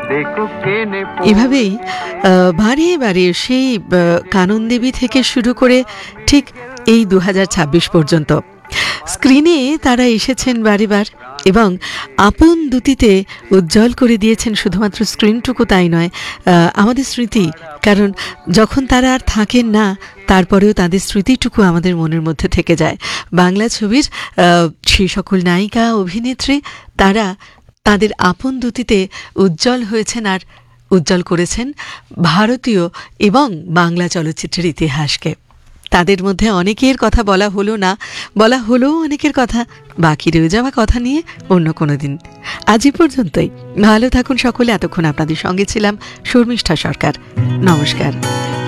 এভাবেই বারে বারে সেই কানন দেবী থেকে শুরু করে ঠিক এই 2026 পর্যন্ত স্ক্রিনে তারা এসেছেন বারেবার এবং আপন দুতিতে উজ্জ্বল করে দিয়েছেন শুধুমাত্র স্ক্রিনটুকু তাই নয়, আমাদের স্মৃতি। কারণ যখন তারা আর থাকেন না তারপরেও তাদের স্মৃতিটুকু আমাদের মনের মধ্যে থেকে যায়। বাংলা ছবির সেই সকল নায়িকা অভিনেত্রী তারা তাদের আপন দুতিতে উজ্জ্বল হয়েছেন আর উজ্জ্বল করেছেন ভারতীয় এবং বাংলা চলচ্চিত্রের ইতিহাসকে। তাদের মধ্যে অনেকের কথা বলা হলো না, বলা হলো অনেকের কথা, বাকি রয়ে যাওয়া কথা নিয়ে অন্য কোনো দিন। আজ পর্যন্তই। ভালো থাকুন সকলে। এতক্ষণ আপনাদের সঙ্গে ছিলাম শর্মিষ্ঠা সরকার। নমস্কার।